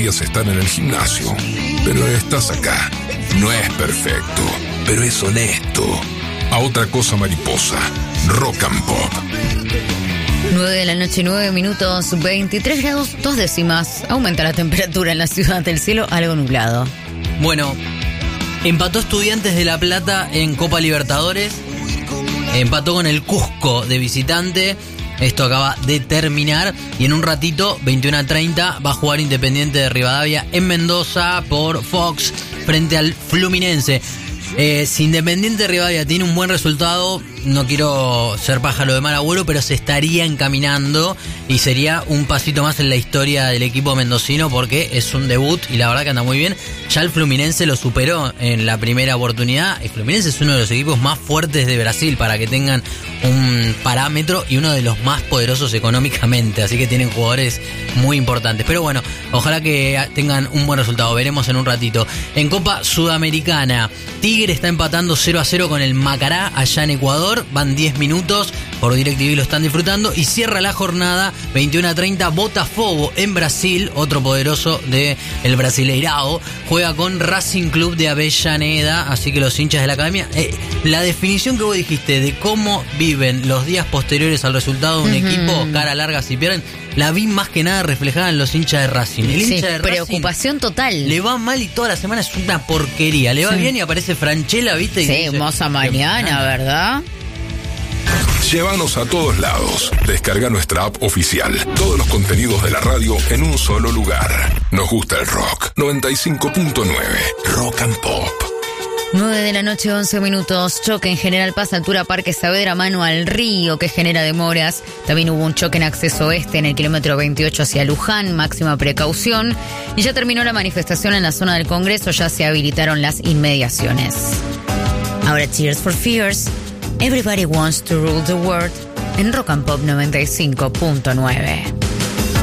deberías estar en el gimnasio, pero estás acá. No es perfecto, pero es honesto. A otra cosa mariposa, Rock and Pop. 9 de la noche, 9 minutos, 23 grados, 2 décimas. Aumenta la temperatura en la ciudad, del cielo algo nublado. Bueno, empató Estudiantes de La Plata en Copa Libertadores. Empató con el Cusco de visitante. Esto acaba de terminar. Y en un ratito, 21:30, va a jugar Independiente de Rivadavia en Mendoza por Fox frente al Fluminense. Si Independiente de Rivadavia tiene un buen resultado, no quiero ser pájaro de mal agüero, pero se estaría encaminando y sería un pasito más en la historia del equipo mendocino, porque es un debut y la verdad que anda muy bien. Ya el Fluminense lo superó en la primera oportunidad. El Fluminense es uno de los equipos más fuertes de Brasil, para que tengan un parámetro, y uno de los más poderosos económicamente, así que tienen jugadores muy importantes. Pero bueno, ojalá que tengan un buen resultado, veremos en un ratito. En Copa Sudamericana, Tigre está empatando 0-0 con el Macará allá en Ecuador. Van 10 minutos, por DirecTV lo están disfrutando. Y cierra la jornada 21:30 Botafogo en Brasil, otro poderoso de el Brasileirao. Juega con Racing Club de Avellaneda, así que los hinchas de la academia. La definición que vos dijiste de cómo viven los días posteriores al resultado de un equipo, cara larga si pierden, la vi más que nada reflejada en los hinchas de Racing. El hincha de Racing, preocupación total. Le va mal y toda la semana es una porquería. Le va bien y aparece Franchella, ¿viste? Y sí, dice, hermosa mañana, ¿verdad? Llévanos a todos lados. Descarga nuestra app oficial. Todos los contenidos de la radio en un solo lugar. Nos gusta el rock. 95.9 Rock and Pop. 9 de la noche, 11 minutos. Choque en General Paz, altura Parque Saavedra, mano al río, que genera demoras. También hubo un choque en acceso oeste en el kilómetro 28 hacia Luján, máxima precaución. Y ya terminó la manifestación en la zona del Congreso, ya se habilitaron las inmediaciones. Ahora Tears for Fears, Everybody Wants to Rule the World, en Rock and Pop 95.9.